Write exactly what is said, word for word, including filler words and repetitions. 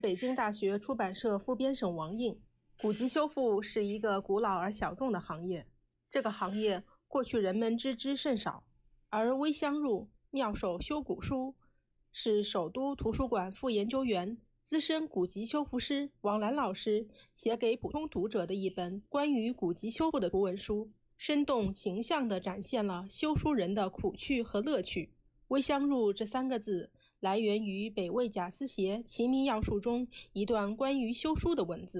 北京大学出版社副编审王应。古籍修复是一个古老而小众的行业，这个行业过去人们知之甚少，而微香入妙手修古书是首都图书馆副研究员、资深古籍修复师王兰老师写给普通读者的一本关于古籍修复的图文书，生动形象地展现了修书人的苦趣和乐趣。微香入这三个字来源于北魏贾思勰《齐民要术》中一段关于修书的文字。